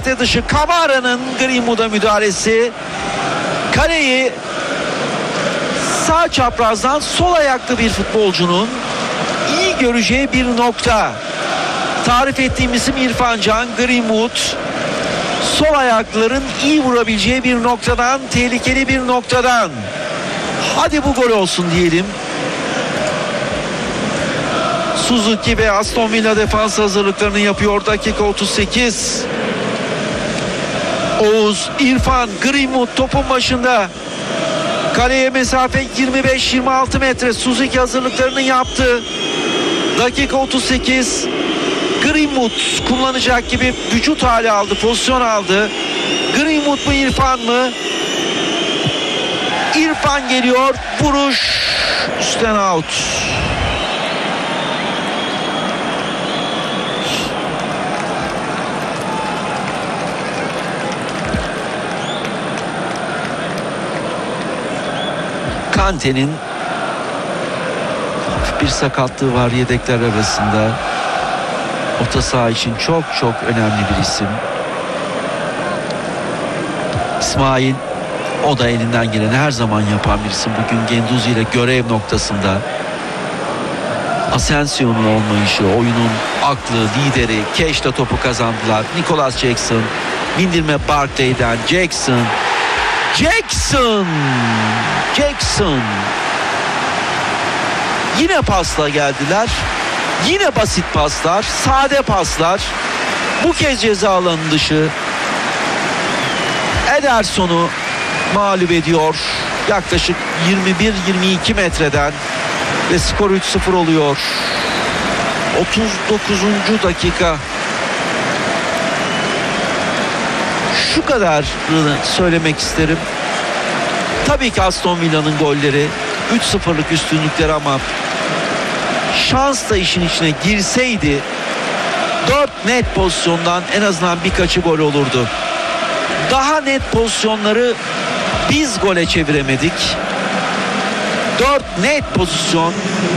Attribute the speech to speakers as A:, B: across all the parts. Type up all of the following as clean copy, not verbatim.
A: metre dışı. Kamara'nın Greenwood'a müdahalesi kaleyi sağ çaprazdan sol ayaklı bir futbolcunun iyi göreceği bir nokta. Tarif ettiğim isim İrfan Can. Greenwood sol ayakların iyi vurabileceği bir noktadan, tehlikeli bir noktadan. Hadi bu gol olsun diyelim. Suzuki ve Aston Villa defans hazırlıklarını yapıyor. Dakika 38. Oğuz, İrfan, Greenwood topun başında. Kaleye mesafe 25-26 metre. Suzuki hazırlıklarını yaptı. Dakika 38. Greenwood kullanacak gibi vücut hali aldı, pozisyon aldı. Greenwood mu, İrfan mı? İrfan geliyor. Vuruş üstten out. Kante'nin hafif bir sakatlığı var yedekler arasında. Orta saha için çok çok önemli bir isim. İsmail, o da elinden geleni her zaman yapan bir isim. Bugün Guendouzi ile görev noktasında. Asensio'nun olmayışı, oyunun aklı, lideri. Keş'te topu kazandılar. Nicholas Jackson, bindirme Barkley'den. Jackson. Yine pasla geldiler. Yine basit paslar, sade paslar. Bu kez ceza alanı dışı. Ederson'u mağlup ediyor. Yaklaşık 21-22 metreden ve skor 3-0 oluyor. 39. dakika. Şu kadarını söylemek isterim. Tabii ki Aston Villa'nın golleri 3-0'lık üstünlükleri ama şans da işin içine girseydi 4 net pozisyondan en azından birkaçı gol olurdu. Daha net pozisyonları biz gole çeviremedik. 4 net pozisyon,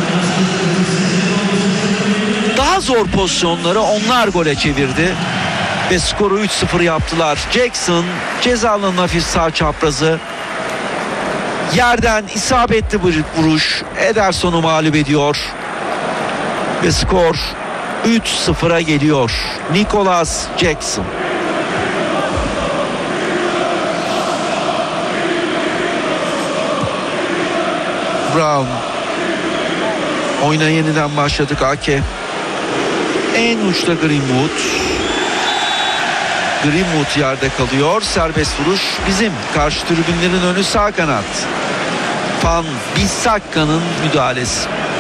A: daha zor pozisyonları onlar gole çevirdi ve skoru 3-0 yaptılar. Jackson ceza alanının hafif sağ çaprazı, yerden isabetli bir vuruş Ederson'u mağlup ediyor ve skor 3-0'a geliyor. Nicholas Jackson. Brown. Oyuna yeniden başladık. Ake. En uçta Greenwood. Greenwood yerde kalıyor. Serbest vuruş bizim. Karşı tribünlerin önü sağ kanat. Van Bissakka'nın müdahalesi.